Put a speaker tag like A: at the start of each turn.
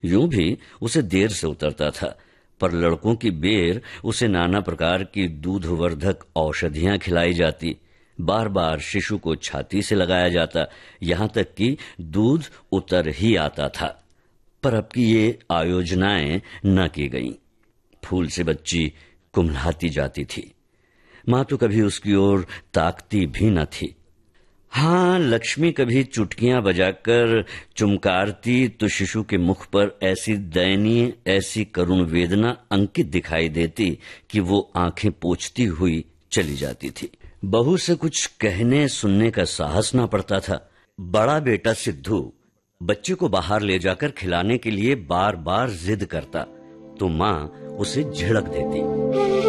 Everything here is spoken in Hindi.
A: यूं भी उसे देर से उतरता था, पर लड़कों की बेर उसे नाना प्रकार की दूधवर्धक औषधियां खिलाई जाती, बार बार शिशु को छाती से लगाया जाता, यहां तक कि दूध उतर ही आता था। पर अब की ये आयोजनाएं न की गईं। फूल से बच्ची कुम्हलाती जाती थी। मां तो कभी उसकी ओर ताकती भी न थी। हाँ, लक्ष्मी कभी चुटकियां बजाकर चुमकारती तो शिशु के मुख पर ऐसी दयनीय, ऐसी करुण वेदना अंकित दिखाई देती कि वो आंखें पोंछती हुई चली जाती थी। बहू से कुछ कहने सुनने का साहस ना पड़ता था। बड़ा बेटा सिद्धू बच्चे को बाहर ले जाकर खिलाने के लिए बार बार जिद करता, तो मां उसे झिड़क देती।